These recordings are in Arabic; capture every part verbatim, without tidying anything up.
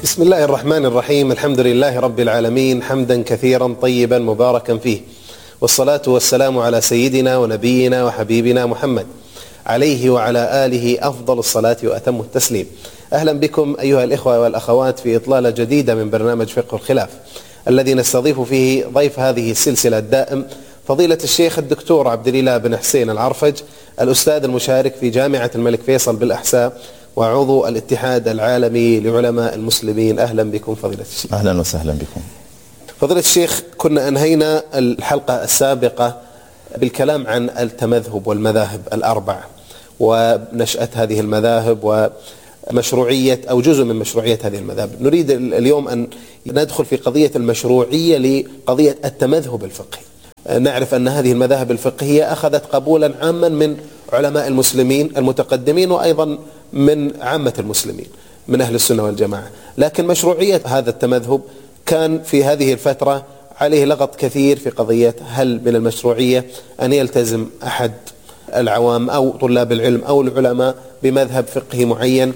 بسم الله الرحمن الرحيم. الحمد لله رب العالمين، حمدا كثيرا طيبا مباركا فيه، والصلاة والسلام على سيدنا ونبينا وحبيبنا محمد عليه وعلى آله أفضل الصلاة وأتم التسليم. أهلا بكم أيها الإخوة والأخوات في إطلالة جديدة من برنامج فقه الخلاف، الذي نستضيف فيه ضيف هذه السلسلة الدائم فضيلة الشيخ الدكتور عبد الإله بن حسين العرفج، الأستاذ المشارك في جامعة الملك فيصل بالأحساء وعضو الاتحاد العالمي لعلماء المسلمين. أهلا بكم فضيلة الشيخ. أهلا وسهلا بكم فضيلة الشيخ، كنا أنهينا الحلقة السابقة بالكلام عن التمذهب والمذاهب الأربع ونشأة هذه المذاهب ومشروعية أو جزء من مشروعية هذه المذاهب. نريد اليوم أن ندخل في قضية المشروعية لقضية التمذهب الفقهي. نعرف أن هذه المذاهب الفقهية أخذت قبولا عاما من علماء المسلمين المتقدمين وأيضا من عامة المسلمين من أهل السنة والجماعة، لكن مشروعية هذا التمذهب كان في هذه الفترة عليه لغط كثير في قضية هل من المشروعية أن يلتزم أحد العوام أو طلاب العلم أو العلماء بمذهب فقهي معين،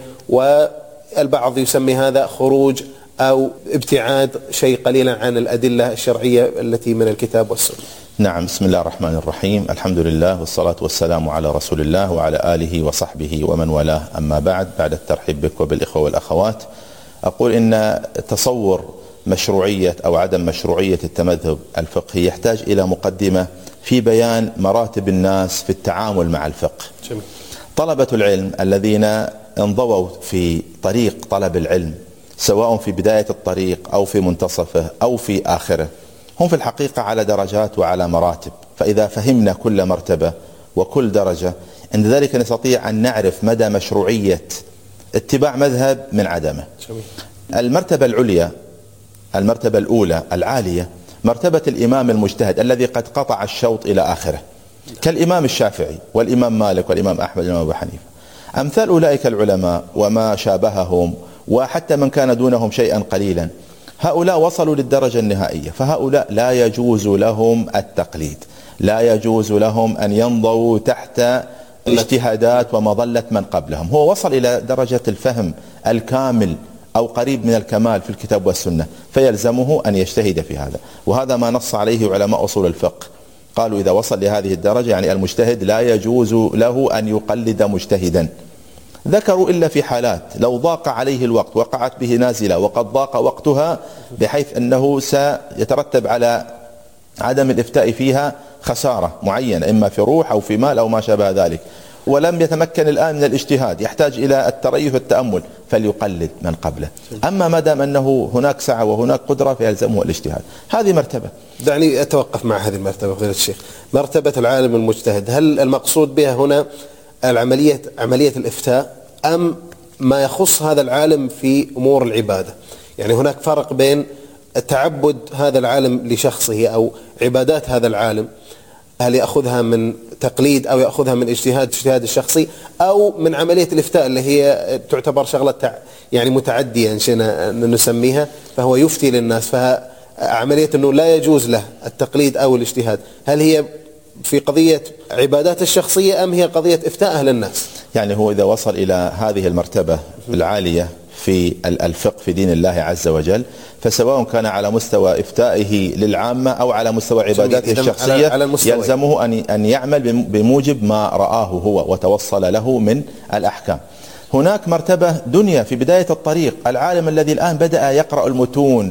والبعض يسمي هذا خروج أو ابتعاد شيء قليلا عن الأدلة الشرعية التي من الكتاب والسنة. نعم، بسم الله الرحمن الرحيم، الحمد لله والصلاة والسلام على رسول الله وعلى آله وصحبه ومن والاه. أما بعد، بعد الترحيب بك وبالإخوة والأخوات، أقول إن تصور مشروعية أو عدم مشروعية التمذهب الفقهي يحتاج إلى مقدمة في بيان مراتب الناس في التعامل مع الفقه. جميل. طلبة العلم الذين انضووا في طريق طلب العلم سواء في بداية الطريق أو في منتصفه أو في آخره هم في الحقيقة على درجات وعلى مراتب، فإذا فهمنا كل مرتبة وكل درجة عند ذلك نستطيع أن نعرف مدى مشروعية اتباع مذهب من عدمه. جميل. المرتبة العليا، المرتبة الأولى العالية، مرتبة الإمام المجتهد الذي قد قطع الشوط إلى آخره، كالإمام الشافعي والإمام مالك والإمام أحمد والإمام أبو حنيفة. أمثال أولئك العلماء وما شابههم وحتى من كان دونهم شيئا قليلا، هؤلاء وصلوا للدرجة النهائية، فهؤلاء لا يجوز لهم التقليد، لا يجوز لهم أن ينضوا تحت اجتهادات ومظلة من قبلهم. هو وصل إلى درجة الفهم الكامل أو قريب من الكمال في الكتاب والسنة، فيلزمه أن يجتهد في هذا، وهذا ما نص عليه علماء أصول الفقه. قالوا إذا وصل لهذه الدرجة يعني المجتهد لا يجوز له أن يقلد مجتهدا. ذكروا إلا في حالات لو ضاق عليه الوقت، وقعت به نازلة وقد ضاق وقتها بحيث أنه سيترتب على عدم الإفتاء فيها خسارة معينة إما في روح أو في مال أو ما شابه ذلك، ولم يتمكن الآن من الاجتهاد، يحتاج إلى التريث والتأمل، فليقلد من قبله. أما ما دام أنه هناك سعة وهناك قدرة فيلزمه الاجتهاد. هذه مرتبة. دعني أتوقف مع هذه المرتبة فضيلة الشيخ، مرتبة العالم المجتهد. هل المقصود بها هنا العملية عملية الإفتاء أم ما يخص هذا العالم في أمور العبادة؟ يعني هناك فرق بين تعبد هذا العالم لشخصه أو عبادات هذا العالم، هل يأخذها من تقليد أو يأخذها من اجتهاد اجتهاد الشخصي أو من عملية الإفتاء اللي هي تعتبر شغلة يعني متعدية إن نسميها، فهو يفتي للناس، فعملية أنه لا يجوز له التقليد أو الاجتهاد، هل هي في قضية عبادات الشخصية أم هي قضية إفتاء أهل الناس؟ يعني هو إذا وصل إلى هذه المرتبة العالية في الفقه في دين الله عز وجل، فسواء كان على مستوى إفتائه للعامة أو على مستوى عباداته الشخصية على يلزمه أن يعمل بموجب ما رآه هو وتوصل له من الأحكام. هناك مرتبة دنيا في بداية الطريق، العالم الذي الآن بدأ يقرأ المتون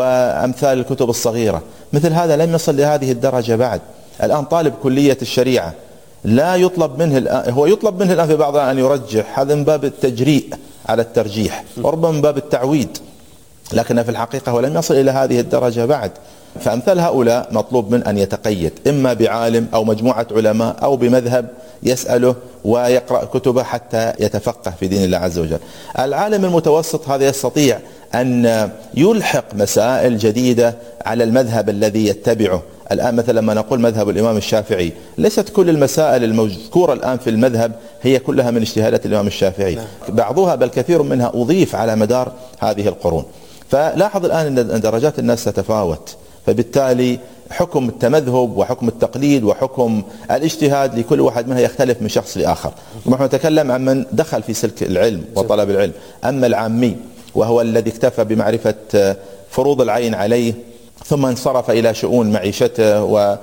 وأمثال الكتب الصغيرة، مثل هذا لم يصل لهذه الدرجة بعد. الآن طالب كلية الشريعة لا يطلب منه الآن، هو يطلب منه الآن في بعض أن يرجح، هذا من باب التجريء على الترجيح وربما من باب التعويد، لكن في الحقيقة هو لم يصل إلى هذه الدرجة بعد. فأمثال هؤلاء مطلوب من أن يتقيد إما بعالم أو مجموعة علماء أو بمذهب يسأله ويقرأ كتبه حتى يتفقه في دين الله عز وجل. العالم المتوسط هذا يستطيع أن يلحق مسائل جديدة على المذهب الذي يتبعه. الآن مثلا لما نقول مذهب الإمام الشافعي، ليست كل المسائل المذكورة الآن في المذهب هي كلها من اجتهادات الإمام الشافعي، بعضها بل كثير منها أضيف على مدار هذه القرون. فلاحظ الآن أن درجات الناس تتفاوت، فبالتالي حكم التمذهب وحكم التقليد وحكم الاجتهاد لكل واحد منها يختلف من شخص لآخر. ونحن نتكلم عن من دخل في سلك العلم وطلب العلم. أما العامي وهو الذي اكتفى بمعرفة فروض العين عليه، ثم انصرف إلى شؤون معيشته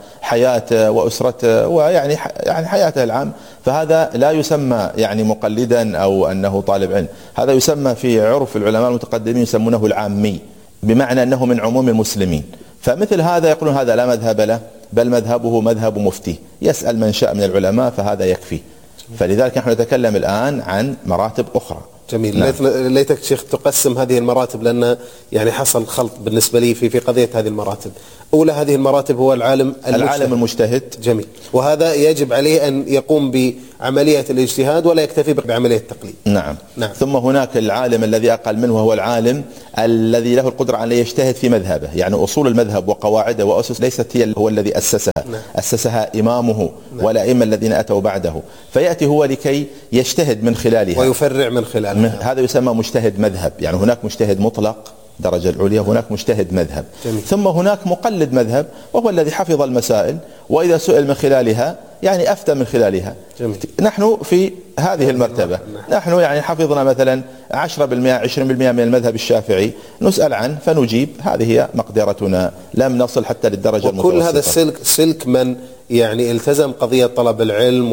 وحياته وأسرته ويعني يعني حياته العام، فهذا لا يسمى يعني مقلدا أو أنه طالب علم، هذا يسمى في عرف العلماء المتقدمين يسمونه العامي، بمعنى أنه من عموم المسلمين. فمثل هذا يقولون هذا لا مذهب له، بل مذهبه مذهب مفتي، يسأل من شاء من العلماء فهذا يكفي. فلذلك نحن نتكلم الآن عن مراتب أخرى. جميل. نعم. ليتك شيخ تقسم هذه المراتب، لأن يعني حصل خلط بالنسبة لي في في قضية هذه المراتب. أولى هذه المراتب هو العالم المجتهد. العالم المجتهد. جميل. وهذا يجب عليه أن يقوم بعملية الاجتهاد ولا يكتفي بعملية التقليد. نعم. نعم. ثم هناك العالم الذي أقل منه وهو العالم الذي له القدرة على يجتهد في مذهبه، يعني أصول المذهب وقواعده وأسس ليست هي هو الذي أسسها. نعم. أسسها إمامه. نعم. والأئمة الذين أتوا بعده، فيأتي هو لكي يجتهد من خلالها ويفرع من خلالها. هذا يسمى مجتهد مذهب، يعني هناك مجتهد مطلق درجة العليا، هناك مجتهد مذهب. جميل. ثم هناك مقلد مذهب وهو الذي حفظ المسائل وإذا سئل من خلالها يعني أفتى من خلالها. جميل. نحن في هذه المرتبة، نحن يعني حفظنا مثلا عشرة بالمئة عشرين بالمئة من المذهب الشافعي، نسأل عنه فنجيب، هذه هي مقدرتنا، لم نصل حتى للدرجة المتوسطة. وكل هذا السلك سلك من يعني التزم قضية طلب العلم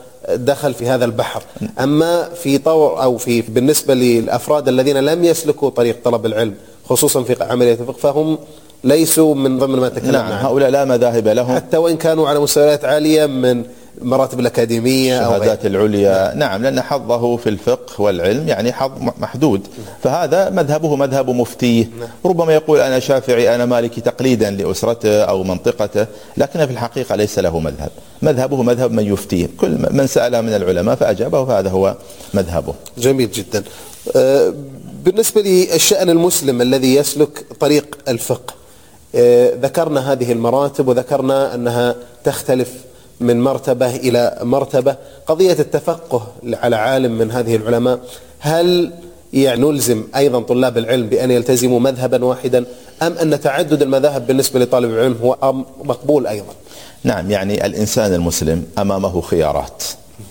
ودخل في هذا البحر. أما في طور أو في بالنسبة للأفراد الذين لم يسلكوا طريق طلب العلم خصوصا في عملية الفقه فهم ليسوا من ضمن ما تكلمنا عنه. نعم. هؤلاء لا مذاهب لهم، حتى وإن كانوا على مستويات عالية من مراتب الأكاديمية أو الشهادات العليا. نعم. نعم، لأن حظه في الفقه والعلم يعني حظ محدود. نعم. فهذا مذهبه مذهب مفتيه. نعم. ربما يقول أنا شافعي أنا مالكي تقليدا لأسرته أو منطقته، لكن في الحقيقة ليس له مذهب، مذهبه مذهب من يفتيه، كل من سأل من العلماء فأجابه فهذا هو مذهبه. جميل جدا. أه بالنسبة للشأن المسلم الذي يسلك طريق الفقه، أه ذكرنا هذه المراتب وذكرنا أنها تختلف من مرتبة إلى مرتبة. قضية التفقه على عالم من هذه العلماء، هل يعني نلزم أيضا طلاب العلم بأن يلتزموا مذهبا واحدا، أم أن تعدد المذاهب بالنسبة لطالب العلم هو مقبول أيضا؟ نعم، يعني الإنسان المسلم أمامه خيارات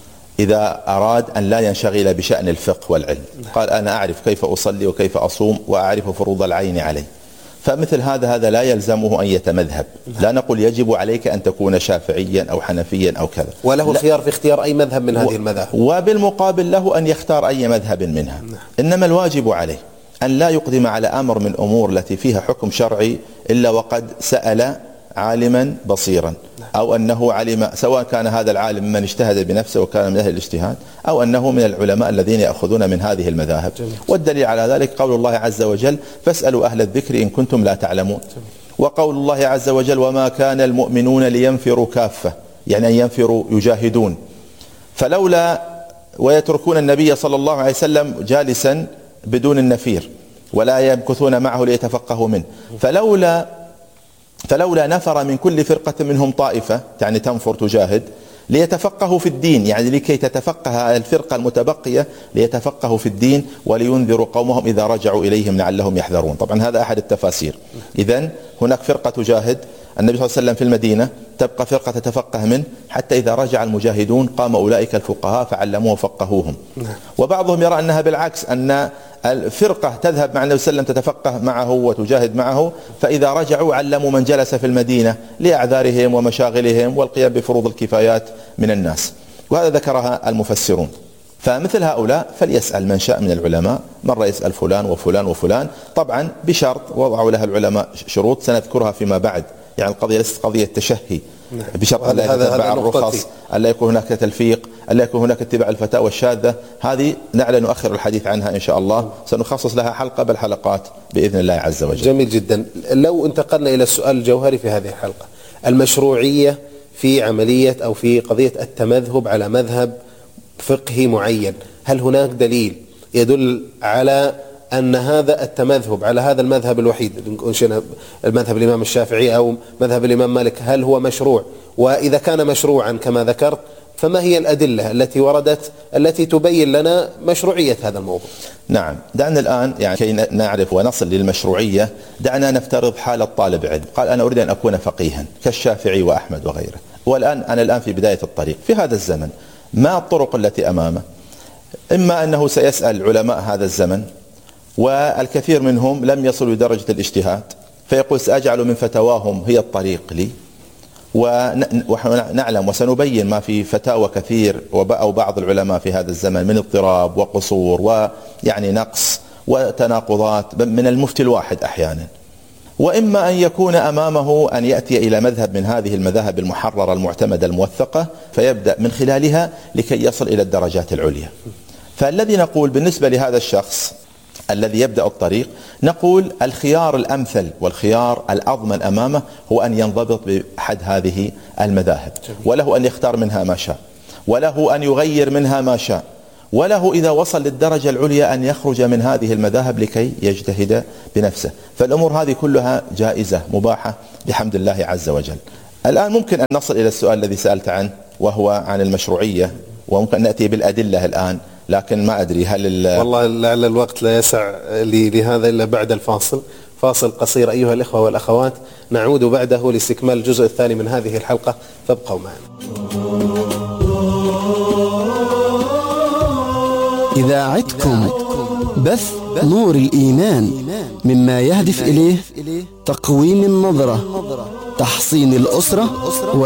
إذا أراد أن لا ينشغل بشأن الفقه والعلم. قال أنا أعرف كيف أصلي وكيف أصوم وأعرف فروض العين علي، فمثل هذا هذا لا يلزمه أن يتمذهب. لا نقول يجب عليك أن تكون شافعيا أو حنفيا أو كذا، وله الخيار في اختيار أي مذهب من هذه المذاهب، وبالمقابل له أن يختار أي مذهب منها. إنما الواجب عليه أن لا يقدم على أمر من أمور التي فيها حكم شرعي إلا وقد سأل عالما بصيرا، أو أنه علم، سواء كان هذا العالم من اجتهد بنفسه وكان من أهل الاجتهاد أو أنه من العلماء الذين يأخذون من هذه المذاهب. جميل. والدليل على ذلك قول الله عز وجل فاسألوا أهل الذكر إن كنتم لا تعلمون. جميل. وقول الله عز وجل وما كان المؤمنون لينفروا كافة، يعني أن ينفروا يجاهدون، فلولا ويتركون النبي صلى الله عليه وسلم جالسا بدون النفير ولا يمكثون معه ليتفقهوا منه، فلولا فلولا نفر من كل فرقة منهم طائفة، يعني تنفر تجاهد، ليتفقهوا في الدين، يعني لكي تتفقه الفرقة المتبقية ليتفقهوا في الدين ولينذروا قومهم إذا رجعوا إليهم لعلهم يحذرون. طبعا هذا أحد التفاسير. إذن هناك فرقة تجاهد، النبي صلى الله عليه وسلم في المدينة، تبقى فرقة تتفقه منه حتى إذا رجع المجاهدون قام أولئك الفقهاء فعلموه وفقهوهم. وبعضهم يرى أنها بالعكس، أن الفرقة تذهب مع النبي صلى الله عليه وسلم تتفقه معه وتجاهد معه، فإذا رجعوا علموا من جلس في المدينة لأعذارهم ومشاغلهم والقيام بفروض الكفايات من الناس. وهذا ذكرها المفسرون. فمثل هؤلاء فليسأل من شاء من العلماء، مرة يسأل فلان وفلان وفلان، طبعا بشرط وضعوا لها العلماء شروط سنذكرها فيما بعد، يعني القضية ليست قضية تشهي، بشرط أن لا يتبع الرخص، أن لا يكون هناك تلفيق، أن لا يكون هناك اتباع الفتاوى الشاذة. هذه نعلن نؤخر الحديث عنها إن شاء الله، سنخصص لها حلقة بل حلقات بإذن الله عز وجل. جميل جدا. لو انتقلنا إلى السؤال الجوهري في هذه الحلقة، المشروعية في عملية أو في قضية التمذهب على مذهب فقهي معين، هل هناك دليل يدل على أن هذا التمذهب على هذا المذهب الوحيد، المذهب الإمام الشافعي أو مذهب الإمام مالك، هل هو مشروع؟ وإذا كان مشروعا كما ذكرت فما هي الأدلة التي وردت التي تبين لنا مشروعية هذا الموضوع؟ نعم، دعنا الآن يعني كي نعرف ونصل للمشروعية دعنا نفترض حالة طالب علم قال أنا أريد أن أكون فقيها كالشافعي وأحمد وغيره، والآن أنا الآن في بداية الطريق في هذا الزمن، ما الطرق التي أمامه؟ إما أنه سيسأل علماء هذا الزمن والكثير منهم لم يصلوا لدرجة الاجتهاد، فيقول سأجعل من فتواهم هي الطريق لي. ونعلم وسنبين ما في فتاوى كثير أو بعض العلماء في هذا الزمن من اضطراب وقصور ويعني نقص وتناقضات من المفتي الواحد أحيانا. وإما أن يكون أمامه أن يأتي إلى مذهب من هذه المذاهب المحررة المعتمدة الموثقة فيبدأ من خلالها لكي يصل إلى الدرجات العليا. فالذي نقول بالنسبة لهذا الشخص الذي يبدأ الطريق، نقول الخيار الأمثل والخيار الأضمن أمامه هو أن ينضبط بأحد هذه المذاهب، وله أن يختار منها ما شاء، وله أن يغير منها ما شاء، وله إذا وصل للدرجة العليا أن يخرج من هذه المذاهب لكي يجتهد بنفسه. فالأمور هذه كلها جائزة مباحة بحمد الله عز وجل. الآن ممكن أن نصل إلى السؤال الذي سألت عنه وهو عن المشروعية، وممكن نأتي بالأدلة الآن، لكن ما أدري هل والله لعل الوقت لا يسع لي لهذا إلا بعد الفاصل. فاصل قصير أيها الإخوة والأخوات، نعود بعده لاستكمال الجزء الثاني من هذه الحلقة، فابقوا معنا. إذاعتكم بث نور الإيمان مما يهدف إليه تقويم النظرة، تحصين الأسرة